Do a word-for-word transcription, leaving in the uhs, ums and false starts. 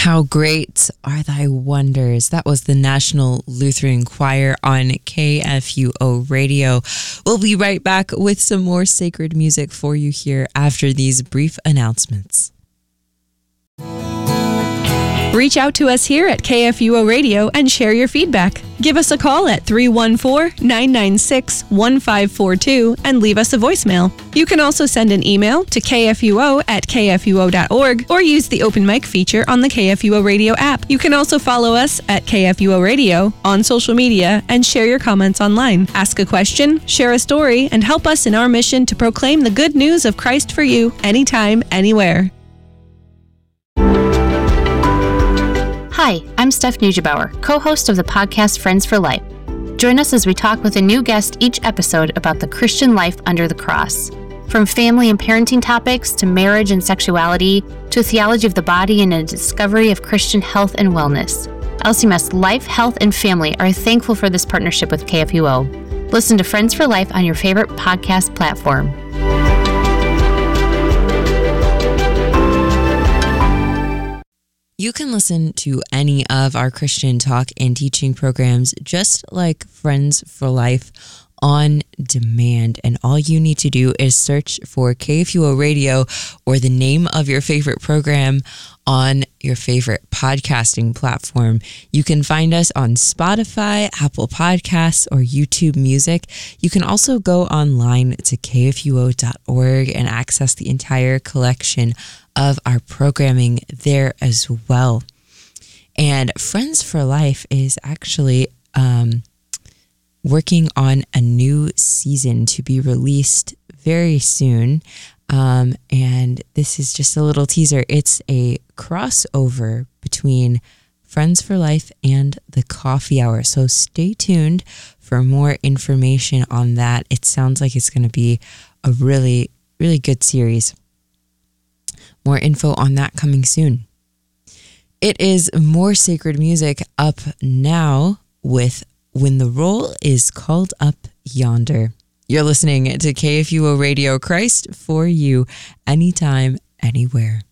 How great are thy wonders. That was the National Lutheran Choir on K F U O Radio. We'll be right back with some more sacred music for you here after these brief announcements. Reach out to us here at K F U O Radio and share your feedback. Give us a call at three one four, nine nine six, one five four two and leave us a voicemail. You can also send an email to k f u o at k f u o dot org or use the open mic feature on the K F U O Radio app. You can also follow us at K F U O Radio on social media and share your comments online. Ask a question, share a story, and help us in our mission to proclaim the good news of Christ for you anytime, anywhere. Hi, I'm Steph Neugebauer, co-host of the podcast Friends for Life. Join us as we talk with a new guest each episode about the Christian life under the cross. From family and parenting topics to marriage and sexuality to a theology of the body and a discovery of Christian health and wellness. L C M S Life, Health, and Family are thankful for this partnership with K F U O. Listen to Friends for Life on your favorite podcast platform. You can listen to any of our Christian talk and teaching programs just like Friends for Life on demand. And all you need to do is search for K F U O Radio or the name of your favorite program on your favorite podcasting platform. You can find us on Spotify, Apple Podcasts, or YouTube Music. You can also go online to k f u o dot org and access the entire collection of our programming there as well. And Friends for Life is actually um, working on a new season to be released very soon. Um, and this is just a little teaser. It's a crossover between Friends for Life and the Coffee Hour. So stay tuned for more information on that. It sounds like it's going to be a really, really good series. More info on that coming soon. It is more sacred music up now with When the Roll is Called Up Yonder. You're listening to K F U O Radio, Christ for you, anytime, anywhere.